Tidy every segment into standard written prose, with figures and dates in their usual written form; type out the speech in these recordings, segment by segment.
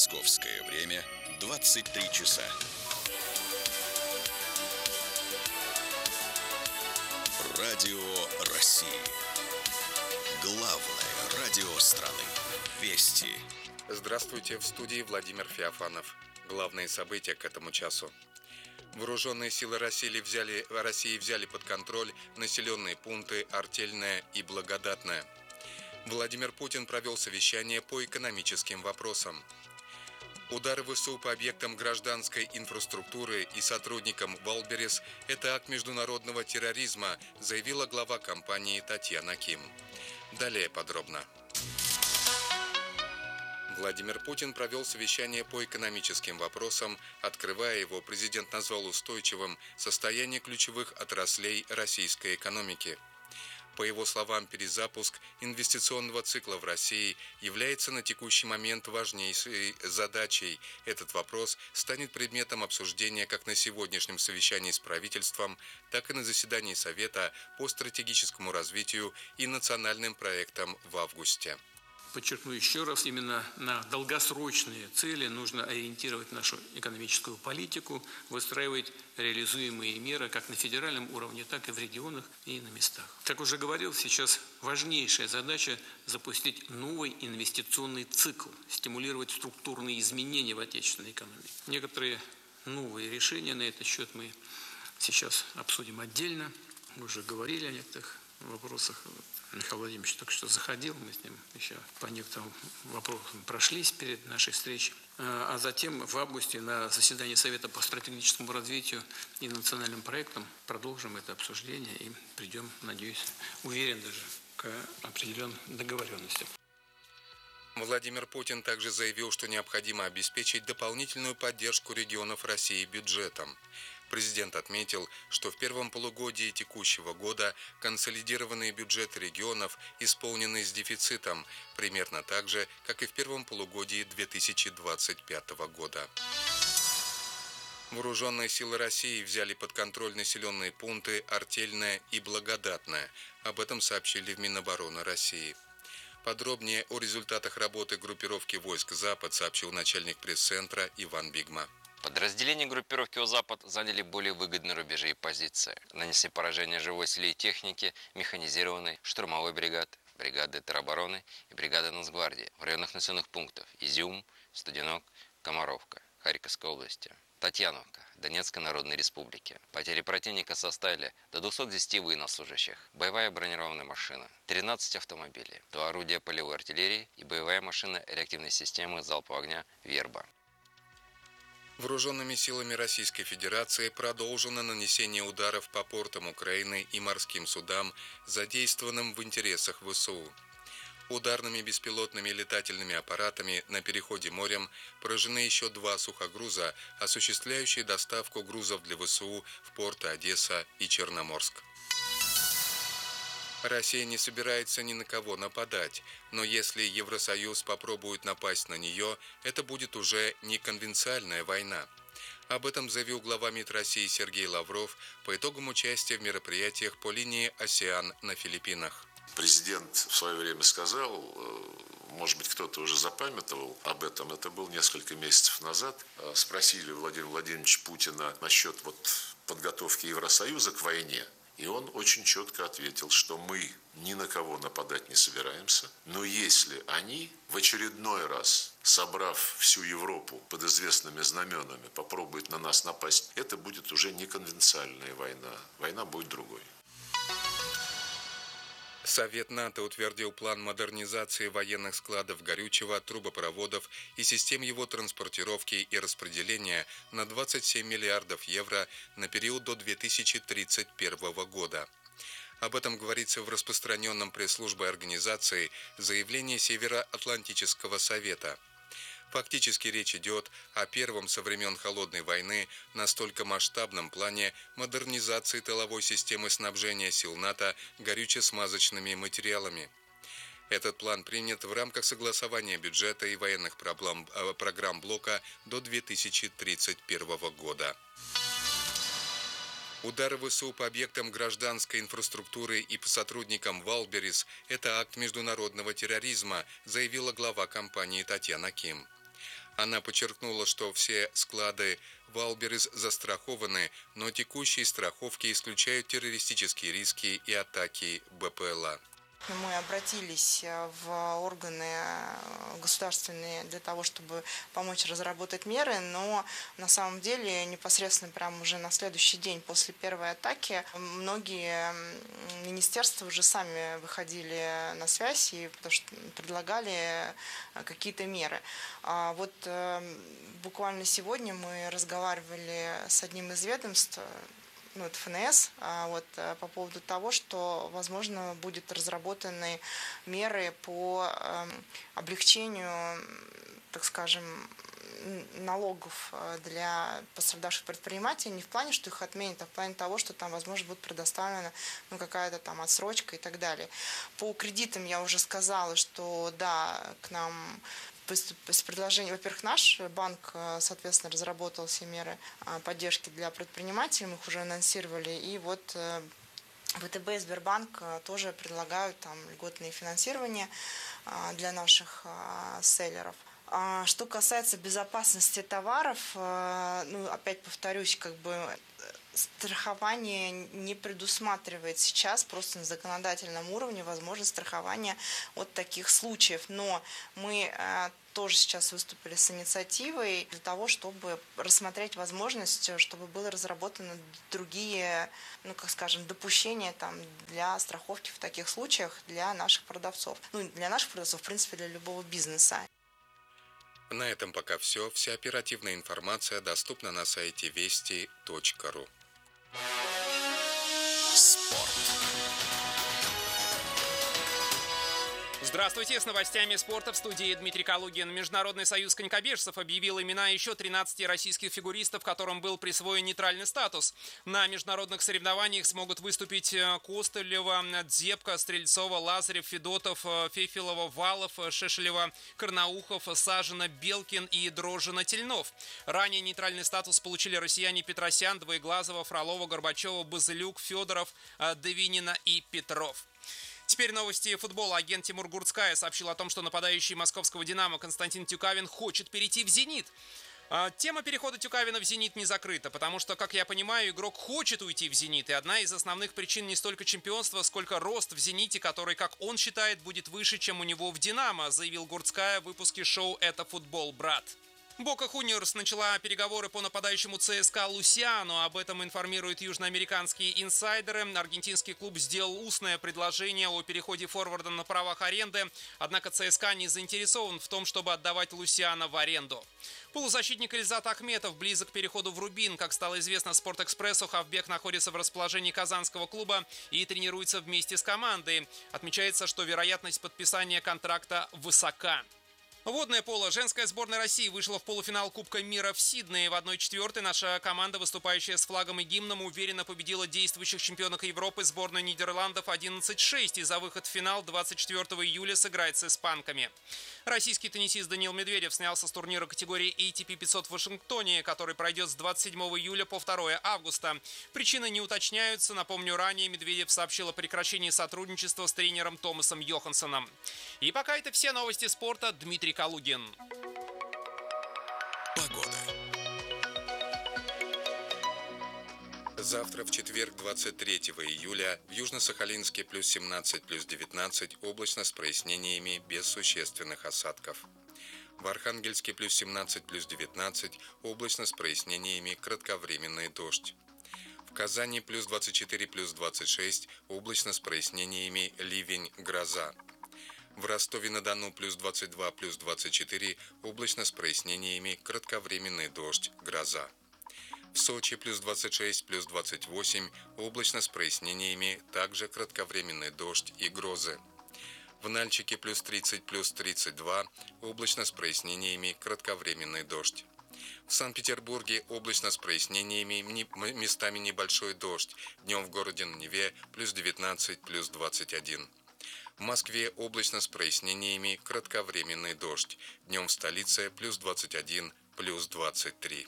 Московское время 23 часа. Радио России. Главное радио страны. Вести. Здравствуйте, в студии Владимир Феофанов. Главные события к этому часу. Вооруженные силы России взяли под контроль населенные пункты Артельное и Благодатное. Владимир Путин провел совещание по экономическим вопросам. Удары ВСУ по объектам гражданской инфраструктуры и сотрудникам Валберес – это акт международного терроризма, заявила глава компании Татьяна Ким. Далее подробно. Владимир Путин провел совещание по экономическим вопросам. Открывая его, президент назвал устойчивым состояние ключевых отраслей российской экономики. По его словам, перезапуск инвестиционного цикла в России является на текущий момент важнейшей задачей. Этот вопрос станет предметом обсуждения как на сегодняшнем совещании с правительством, так и на заседании Совета по стратегическому развитию и национальным проектам в августе. Подчеркну еще раз, именно на долгосрочные цели нужно ориентировать нашу экономическую политику, выстраивать реализуемые меры как на федеральном уровне, так и в регионах и на местах. Как уже говорил, сейчас важнейшая задача запустить новый инвестиционный цикл, стимулировать структурные изменения в отечественной экономике. Некоторые новые решения на этот счет мы сейчас обсудим отдельно. Мы уже говорили о некоторых вопросах. Михаил Владимирович только что заходил, мы с ним еще по некоторым вопросам прошлись перед нашей встречей. А затем в августе на заседании Совета по стратегическому развитию и национальным проектам продолжим это обсуждение и придем, надеюсь, уверен даже, к определенным договоренностям. Владимир Путин также заявил, что необходимо обеспечить дополнительную поддержку регионов России бюджетом. Президент отметил, что в первом полугодии текущего года консолидированные бюджеты регионов исполнены с дефицитом, примерно так же, как и в первом полугодии 2025 года. Вооруженные силы России взяли под контроль населенные пункты Артельное и Благодатное. Об этом сообщили в Минобороны России. Подробнее о результатах работы группировки войск «Запад» сообщил начальник пресс-центра Иван Бигма. Подразделения группировки «Запад» заняли более выгодные рубежи и позиции. Нанесли поражение живой силе и технике механизированной штурмовой бригады теробороны и бригады Нацгвардии в районах населенных пунктов Изюм, Студенок, Комаровка, Харьковской области, Татьяновка, Донецкой Народной Республики. Потери противника составили до 210 военнослужащих, боевая бронированная машина, 13 автомобилей, 2 орудия полевой артиллерии и боевая машина реактивной системы залпового огня «Верба». Вооруженными силами Российской Федерации продолжено нанесение ударов по портам Украины и морским судам, задействованным в интересах ВСУ. Ударными беспилотными летательными аппаратами на переходе морем поражены еще 2 сухогруза, осуществляющие доставку грузов для ВСУ в порты Одесса и Черноморск. Россия не собирается ни на кого нападать, но если Евросоюз попробует напасть на нее, это будет уже не конвенциальная война. Об этом заявил глава МИД России Сергей Лавров по итогам участия в мероприятиях по линии «Осеан» на Филиппинах. Президент в свое время сказал, может быть, кто-то уже запамятовал об этом, это было несколько месяцев назад, спросили Владимира Владимировича Путина насчет подготовки Евросоюза к войне. И он очень четко ответил, что мы ни на кого нападать не собираемся, но если они в очередной раз, собрав всю Европу под известными знаменами, попробуют на нас напасть, это будет уже не конвенциальная война. Война будет другой. Совет НАТО утвердил план модернизации военных складов горючего, трубопроводов и систем его транспортировки и распределения на 27 миллиардов евро на период до 2031 года. Об этом говорится в распространенном пресс-службой организации заявлении Североатлантического совета. Фактически речь идет о первом со времен Холодной войны настолько масштабном плане модернизации тыловой системы снабжения сил НАТО горюче-смазочными материалами. Этот план принят в рамках согласования бюджета и военных программ блока до 2031 года. Удары ВСУ по объектам гражданской инфраструктуры и по сотрудникам Валберес – это акт международного терроризма, заявила глава компании Татьяна Ким. Она подчеркнула, что все склады Валберес застрахованы, но текущие страховки исключают террористические риски и атаки БПЛА. Мы обратились в органы государственные для того, чтобы помочь разработать меры, но на самом деле непосредственно прямо уже на следующий день после первой атаки многие министерства уже сами выходили на связь и предлагали какие-то меры. Вот буквально сегодня мы разговаривали с одним из ведомств, это ФНС, по поводу того, что, возможно, будут разработаны меры по облегчению, так скажем, налогов для пострадавших предпринимателей, не в плане, что их отменят, а в плане того, что там, возможно, будет предоставлена какая-то там отсрочка и так далее. По кредитам я уже сказала, что да, к нам с предложением, во-первых, наш банк, соответственно, разработал все меры поддержки для предпринимателей, мы их уже анонсировали, и вот ВТБ и Сбербанк тоже предлагают там льготное финансирование для наших селлеров. Что касается безопасности товаров, опять повторюсь, страхование не предусматривает сейчас просто на законодательном уровне возможность страхования от таких случаев. Но мы тоже сейчас выступили с инициативой для того, чтобы рассмотреть возможность, чтобы были разработаны другие, допущения для страховки в таких случаях для наших продавцов. Для наших продавцов, в принципе, для любого бизнеса. На этом пока все. Вся оперативная информация доступна на сайте вести.ру. Спорт. Здравствуйте, с новостями спорта в студии Дмитрий Калугин. Международный союз конькобежцев объявил имена еще 13 российских фигуристов, которым был присвоен нейтральный статус. На международных соревнованиях смогут выступить Костылева, Дзепко, Стрельцова, Лазарев, Федотов, Фефилова, Валов, Шешелева, Карнаухов, Сажина, Белкин и Дрожжина, Тельнов. Ранее нейтральный статус получили россияне Петросян, Двоеглазова, Фролова, Горбачева, Базылюк, Федоров, Давинина и Петров. Теперь новости футбола. Агент Тимур Гурцкая сообщил о том, что нападающий московского «Динамо» Константин Тюкавин хочет перейти в «Зенит». Тема перехода Тюкавина в «Зенит» не закрыта, потому что, как я понимаю, игрок хочет уйти в «Зенит», и одна из основных причин не столько чемпионства, сколько рост в «Зените», который, как он считает, будет выше, чем у него в «Динамо», заявил Гурцкая в выпуске шоу «Это футбол, брат». Бока Хуниорс начала переговоры по нападающему ЦСКА Лусиану. Об этом информируют южноамериканские инсайдеры. Аргентинский клуб сделал устное предложение о переходе форварда на правах аренды. Однако ЦСКА не заинтересован в том, чтобы отдавать Лусиана в аренду. Полузащитник Ильзат Ахметов близок к переходу в Рубин. Как стало известно Спортэкспрессу, хавбек находится в расположении казанского клуба и тренируется вместе с командой. Отмечается, что вероятность подписания контракта высока. Водное поло. Женская сборная России вышла в полуфинал Кубка мира в Сиднее. В 1/4 наша команда, выступающая с флагом и гимном, уверенно победила действующих чемпионок Европы сборную Нидерландов 11-6. И за выход в финал 24 июля сыграет с испанками. Российский теннисист Даниил Медведев снялся с турнира категории ATP 500 в Вашингтоне, который пройдет с 27 июля по 2 августа. Причины не уточняются. Напомню, ранее Медведев сообщил о прекращении сотрудничества с тренером Томасом Йоханссоном. И пока это все новости спорта. Дмитрий Калугин. Погода. Завтра, в четверг, 23 июля, в Южно-Сахалинске плюс 17, плюс 19, облачно с прояснениями, без существенных осадков. В Архангельске плюс 17, плюс 19, облачно с прояснениями, кратковременный дождь. В Казани плюс 24, плюс 26, облачно с прояснениями, ливень, гроза. В Ростове-на-Дону плюс 22, плюс 24, облачно с прояснениями, кратковременный дождь, гроза. В Сочи плюс 26, плюс 28, облачно с прояснениями, также кратковременный дождь и грозы. В Нальчике плюс 30, плюс 32, облачно с прояснениями, кратковременный дождь. В Санкт-Петербурге облачно с прояснениями, местами небольшой дождь, днем в городе на Неве плюс 19, плюс 21. В Москве облачно с прояснениями, кратковременный дождь, днем в столице плюс 21, плюс 23.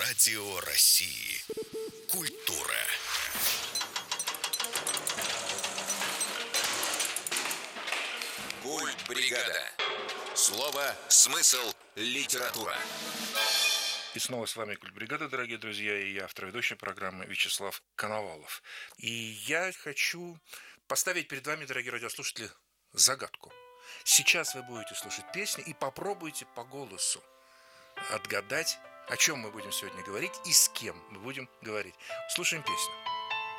Радио России. Культура. Культбригада. Слово, смысл, литература. И снова с вами Культбригада, дорогие друзья, и я, автор ведущей программы Вячеслав Коновалов. И я хочу поставить перед вами, дорогие радиослушатели, загадку. Сейчас вы будете слушать песни и попробуйте по голосу отгадать, о чем мы будем сегодня говорить и с кем мы будем говорить. Слушаем песню.